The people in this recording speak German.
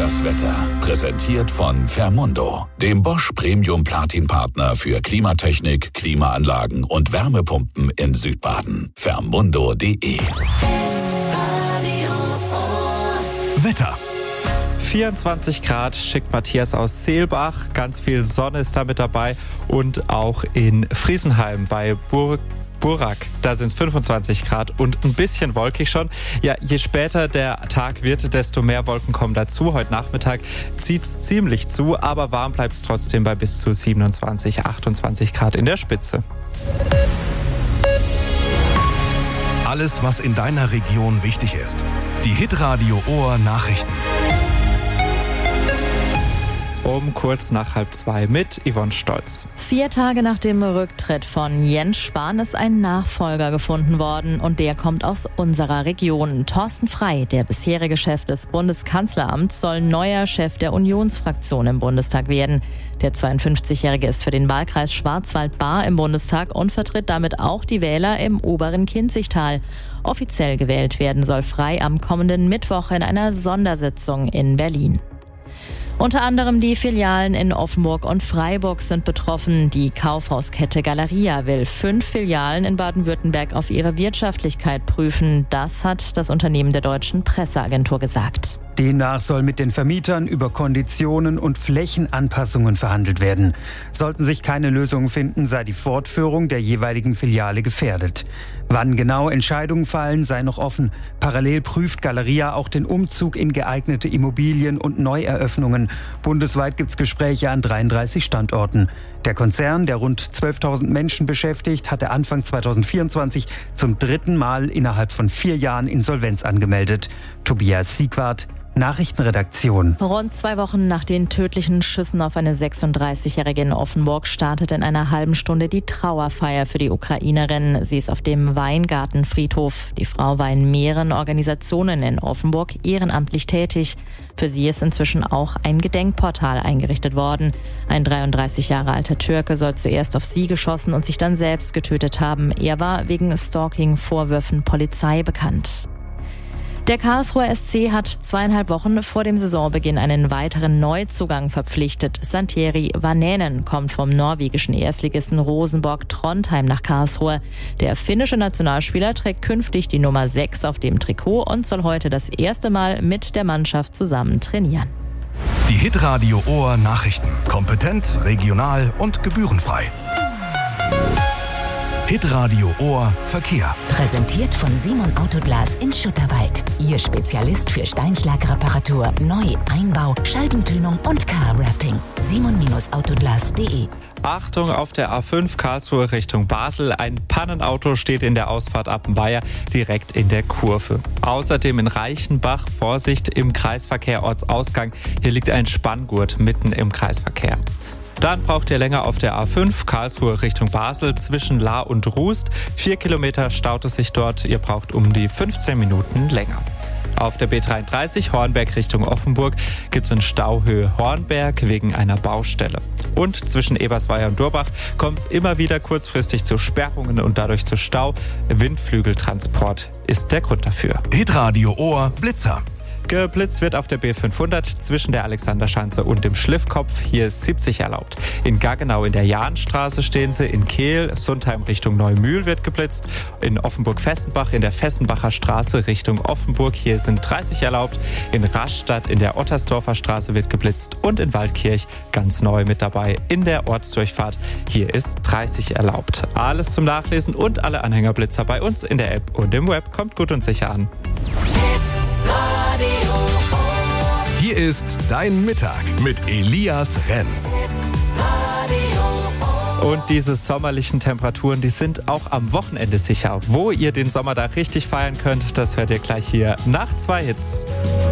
Das Wetter. Präsentiert von Fermundo, dem Bosch Premium Platin Partner für Klimatechnik, Klimaanlagen und Wärmepumpen in Südbaden. Fermundo.de. Wetter. 24 Grad schickt Matthias aus Seelbach. Ganz viel Sonne ist da mit dabei. Und auch in Friesenheim bei Burak, da sind es 25 Grad und ein bisschen wolkig schon. Ja, je später der Tag wird, desto mehr Wolken kommen dazu. Heute Nachmittag zieht es ziemlich zu, aber warm bleibt es trotzdem bei bis zu 27, 28 Grad in der Spitze. Alles, was in deiner Region wichtig ist. Die Hitradio Ohr Nachrichten. Um kurz nach 1:30 mit Yvonne Stolz. 4 Tage nach dem Rücktritt von Jens Spahn ist ein Nachfolger gefunden worden und der kommt aus unserer Region. Thorsten Frey, der bisherige Chef des Bundeskanzleramts, soll neuer Chef der Unionsfraktion im Bundestag werden. Der 52-Jährige ist für den Wahlkreis Schwarzwald-Baar im Bundestag und vertritt damit auch die Wähler im oberen Kinzigtal. Offiziell gewählt werden soll Frey am kommenden Mittwoch in einer Sondersitzung in Berlin. Unter anderem die Filialen in Offenburg und Freiburg sind betroffen. Die Kaufhauskette Galeria will 5 Filialen in Baden-Württemberg auf ihre Wirtschaftlichkeit prüfen. Das hat das Unternehmen der Deutschen Presseagentur gesagt. Demnach soll mit den Vermietern über Konditionen und Flächenanpassungen verhandelt werden. Sollten sich keine Lösungen finden, sei die Fortführung der jeweiligen Filiale gefährdet. Wann genau Entscheidungen fallen, sei noch offen. Parallel prüft Galeria auch den Umzug in geeignete Immobilien und Neueröffnungen. Bundesweit gibt es Gespräche an 33 Standorten. Der Konzern, der rund 12.000 Menschen beschäftigt, hatte Anfang 2024 zum 3. Mal innerhalb von 4 Jahren Insolvenz angemeldet. Tobias Siegwart, Nachrichtenredaktion. Rund 2 Wochen nach den tödlichen Schüssen auf eine 36-Jährige in Offenburg startet in einer halben Stunde die Trauerfeier für die Ukrainerin. Sie ist auf dem Weingartenfriedhof. Die Frau war in mehreren Organisationen in Offenburg ehrenamtlich tätig. Für sie ist inzwischen auch ein Gedenkportal eingerichtet worden. Ein 33 Jahre alter Türke soll zuerst auf sie geschossen und sich dann selbst getötet haben. Er war wegen Stalking-Vorwürfen Polizei bekannt. Der Karlsruher SC hat 2,5 Wochen vor dem Saisonbeginn einen weiteren Neuzugang verpflichtet. Santeri Vanänen kommt vom norwegischen Erstligisten Rosenborg Trondheim nach Karlsruhe. Der finnische Nationalspieler trägt künftig die Nummer 6 auf dem Trikot und soll heute das erste Mal mit der Mannschaft zusammen trainieren. Die Hitradio Ohr Nachrichten. Kompetent, regional und gebührenfrei. Hitradio Ohr Verkehr. Präsentiert von Simon Autoglas in Schutterwald. Ihr Spezialist für Steinschlagreparatur, Neu-, Einbau, Scheibentönung und Car-Wrapping. simon-autoglas.de. Achtung auf der A5 Karlsruhe Richtung Basel. Ein Pannenauto steht in der Ausfahrt Appenweier direkt in der Kurve. Außerdem in Reichenbach Vorsicht im Kreisverkehr Ortsausgang. Hier liegt ein Spanngurt mitten im Kreisverkehr. Dann braucht ihr länger auf der A5 Karlsruhe Richtung Basel zwischen Lahr und Rust. 4 Kilometer staut es sich dort. Ihr braucht um die 15 Minuten länger. Auf der B33 Hornberg Richtung Offenburg gibt es in Stauhöhe Hornberg wegen einer Baustelle. Und zwischen Ebersweier und Durbach kommt es immer wieder kurzfristig zu Sperrungen und dadurch zu Stau. Windflügeltransport ist der Grund dafür. Hitradio Ohr Blitzer. Geblitzt wird auf der B500 zwischen der Alexanderschanze und dem Schliffkopf. Hier ist 70 erlaubt. In Gaggenau in der Jahnstraße stehen sie. In Kehl, Sundheim Richtung Neumühl wird geblitzt. In Offenburg-Fessenbach in der Fessenbacher Straße Richtung Offenburg. Hier sind 30 erlaubt. In Rastatt in der Ottersdorfer Straße wird geblitzt. Und in Waldkirch ganz neu mit dabei in der Ortsdurchfahrt. Hier ist 30 erlaubt. Alles zum Nachlesen und alle Anhängerblitzer bei uns in der App und im Web. Kommt gut und sicher an. Hier ist dein Mittag mit Elias Renz. Und diese sommerlichen Temperaturen, die sind auch am Wochenende sicher. Wo ihr den Sommer da richtig feiern könnt, das hört ihr gleich hier nach 2 Hits.